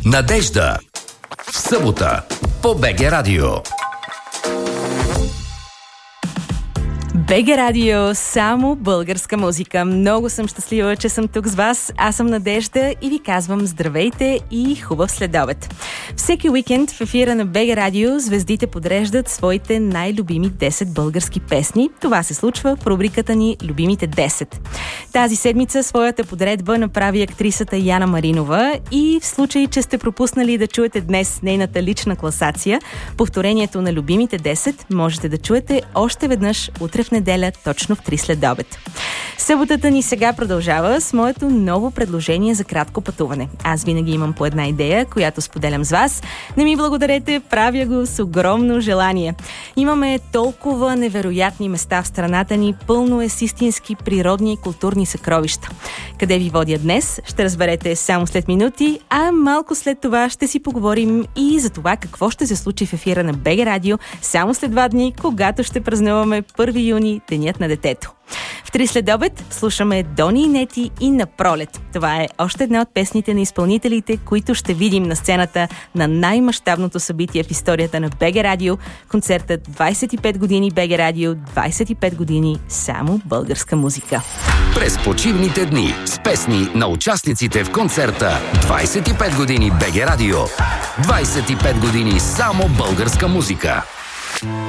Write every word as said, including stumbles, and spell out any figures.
Надежда. В събота по БГ Радио. БГ Радио, само българска музика. Много съм щастлива, че съм тук с вас. Аз съм Надежда и ви казвам здравейте и хубав следобед. Всеки уикенд в ефира на БГ Радио звездите подреждат своите най-любими десет български песни. Това се случва в рубриката ни Любимите десет. Тази седмица своята подредба направи актрисата Яна Маринова и в случай, че сте пропуснали да чуете днес нейната лична класация, повторението на Любимите десет можете да чуете още веднъж утре в неделя, точно в три следобед. Съботата ни сега продължава с моето ново предложение за кратко пътуване. Аз винаги имам по една идея, която споделям с вас. Не ми благодарете, правя го с огромно желание. Имаме толкова невероятни места в страната ни, пълно е с истински природни и културни съкровища. Къде ви водя днес, ще разберете само след минути, а малко след това ще си поговорим и за това какво ще се случи в ефира на БГ Радио само след два дни, когато ще празнуваме първи юни, Денят на детето. В три следобед слушаме Дони и Нети и На пролет. Това е още една от песните на изпълнителите, които ще видим на сцената на най-мащабното събитие в историята на БГ Радио, концертът двайсет и пет години БГ Радио, двайсет и пет години само българска музика. През почивните дни с песни на участниците в концерта двайсет и пет години БГ Радио, двайсет и пет години само българска музика.